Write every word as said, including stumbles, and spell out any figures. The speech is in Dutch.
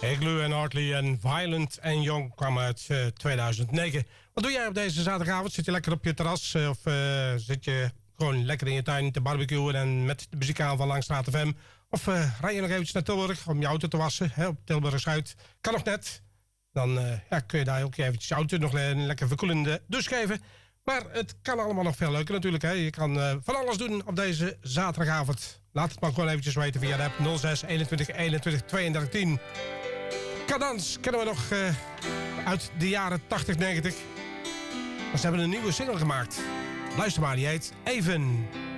Igloo en Hartley en Violent and Young kwam uit uh, tweeduizend negen. Wat doe jij op deze zaterdagavond? Zit je lekker op je terras uh, of uh, zit je gewoon lekker in je tuin te barbecuen en met de muziek aan van Langstraat F M? Of uh, rij je nog eventjes naar Tilburg om je auto te wassen, hè, op Tilburg Zuid? Kan nog net. Dan uh, ja, kun je daar ook eventjes je auto nog een lekker verkoelende douche geven. Maar het kan allemaal nog veel leuker natuurlijk. Hè. Je kan uh, van alles doen op deze zaterdagavond. Laat het maar gewoon eventjes weten via de app nul zes eenentwintig eenentwintig tweeëndertig tien. Cadans kennen we nog uh, uit de jaren tachtig, negentig. Maar ze hebben een nieuwe single gemaakt. Luister maar, die heet Even.